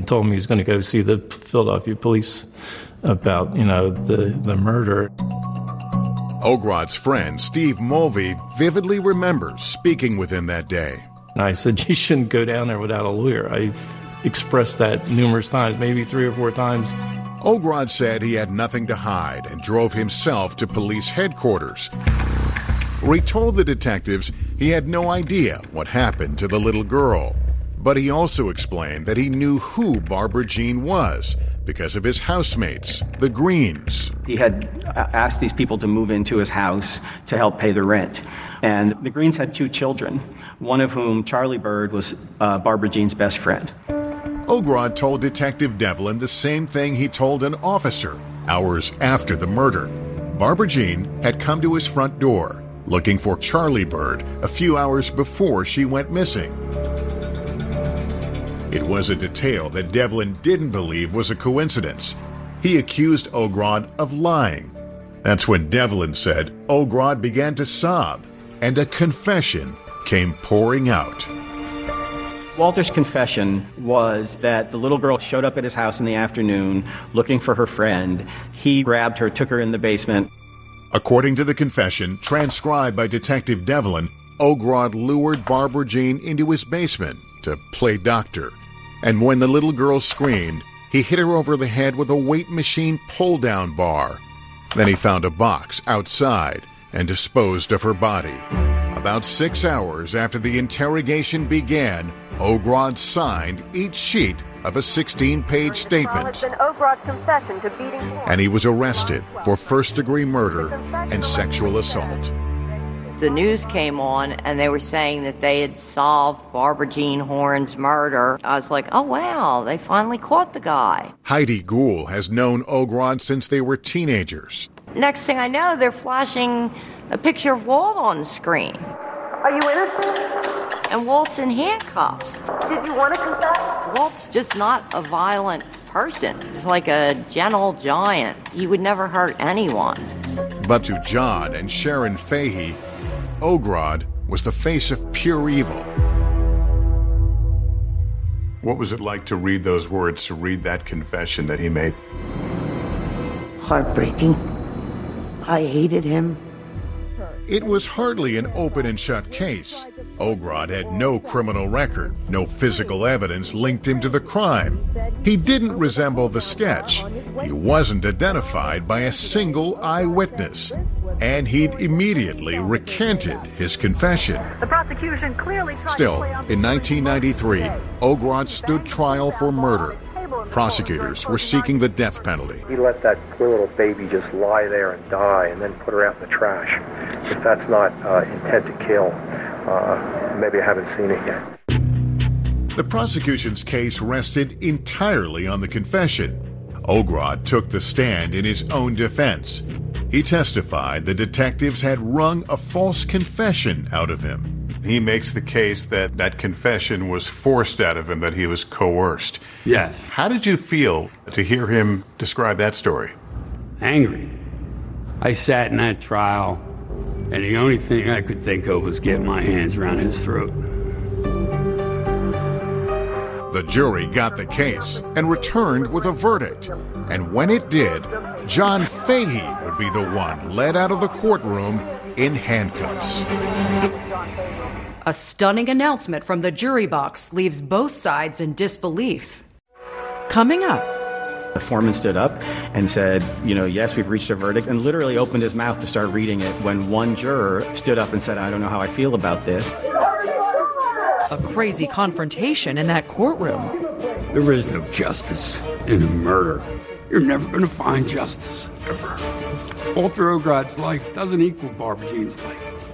told him he was going to go see the Philadelphia police about, the murder. Ogrod's friend, Steve Mulvey, vividly remembers speaking with him that day. And I said, you shouldn't go down there without a lawyer. I expressed that numerous times, maybe 3 or 4 times. Ogrod said he had nothing to hide and drove himself to police headquarters, where he told the detectives he had no idea what happened to the little girl. But he also explained that he knew who Barbara Jean was because of his housemates, the Greens. He had asked these people to move into his house to help pay the rent. And the Greens had 2 children, one of whom, Charlie Bird, was Barbara Jean's best friend. Ogrod told Detective Devlin the same thing he told an officer hours after the murder. Barbara Jean had come to his front door, looking for Charlie Bird a few hours before she went missing. It was a detail that Devlin didn't believe was a coincidence. He accused Ogrod of lying. That's when Devlin said Ogrod began to sob, and a confession came pouring out. Walter's confession was that the little girl showed up at his house in the afternoon looking for her friend. He grabbed her, took her in the basement. According to the confession, transcribed by Detective Devlin, Ogrod lured Barbara Jean into his basement to play doctor. And when the little girl screamed, he hit her over the head with a weight machine pull-down bar. Then he found a box outside and disposed of her body. About 6 hours after the interrogation began, Ogrod signed each sheet of a 16-page statement. And he was arrested for first-degree murder and sexual assault. The news came on, and they were saying that they had solved Barbara Jean Horn's murder. I was like, oh, wow, they finally caught the guy. Heidi Gould has known Ogrod since they were teenagers. Next thing I know, they're flashing a picture of Walt on the screen. Are you innocent? And Walt's in handcuffs. Did you want to confess? Walt's just not a violent person. He's like a gentle giant. He would never hurt anyone. But to John and Sharon Fahey, Ogrod was the face of pure evil. What was it like to read those words, to read that confession that he made? Heartbreaking. I hated him. It was hardly an open and shut case. Ogrod had no criminal record, no physical evidence linked him to the crime. He didn't resemble the sketch. He wasn't identified by a single eyewitness. And he'd immediately recanted his confession. The prosecution clearly Still, in 1993, Ogrod stood trial for murder. Prosecutors were seeking the death penalty. He let that poor little baby just lie there and die and then put her out in the trash. If that's not intent to kill, maybe I haven't seen it yet. The prosecution's case rested entirely on the confession. Ogrod took the stand in his own defense. He testified the detectives had wrung a false confession out of him. He makes the case that that confession was forced out of him, that he was coerced. Yes. How did you feel to hear him describe that story? Angry. I sat in that trial, and the only thing I could think of was getting my hands around his throat. The jury got the case and returned with a verdict. And when it did, John Fahey would be the one led out of the courtroom in handcuffs. A stunning announcement from the jury box leaves both sides in disbelief. Coming up. The foreman stood up and said, yes, we've reached a verdict, and literally opened his mouth to start reading it when one juror stood up and said, I don't know how I feel about this. A crazy confrontation in that courtroom. There is no justice in a murder. You're never going to find justice, ever. Walter Ogrod's life doesn't equal Barbara Jean's life.